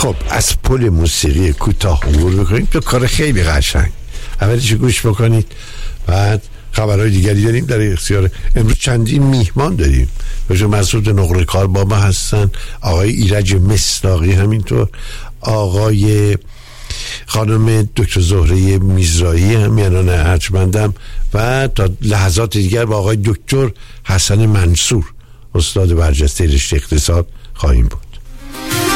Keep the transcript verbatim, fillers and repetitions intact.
خب از پل موسیقی کوتاه عبور بکنید به کار خیلی قشنگ. اولش گوش بکنید، بعد خبرهای دیگری داریم در اختیار. امروز چندین میهمان داریم. باشو مسعود نقره کار بابا هستن، آقای ایرج مصداقی همینطور، آقای خانم دکتر زهره میزرایی هم میانان ارجمندم، و تا لحظات دیگر با آقای دکتر حسن منصور استاد برجسته رشته اقتصاد خواهیم بود.